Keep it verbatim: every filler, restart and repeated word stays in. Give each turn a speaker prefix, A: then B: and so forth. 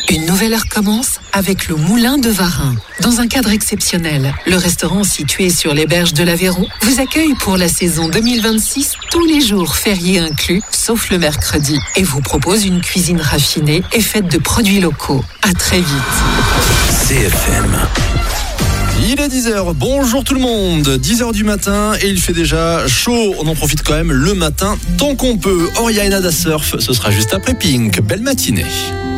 A: Une nouvelle heure commence avec le Moulin de Varin. Dans un cadre exceptionnel, le restaurant situé sur les berges de l'Aveyron vous accueille pour la saison deux mille vingt-six, tous les jours fériés inclus, sauf le mercredi, et vous propose une cuisine raffinée et faite de produits locaux. À très vite.
B: C F M.
C: Il est dix heures, bonjour tout le monde, dix heures du matin et il fait déjà chaud, on en profite quand même le matin tant qu'on peut. Oriana da Surf, ce sera juste après Pink, belle matinée.